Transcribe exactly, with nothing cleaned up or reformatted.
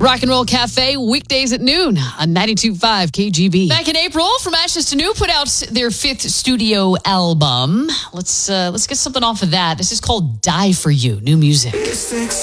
Rock and Roll Cafe, weekdays at noon on ninety-two point five K G B. Back in April, From Ashes to New put out their fifth studio album. Let's uh, let's get something off of that. This is called Die For You, new music.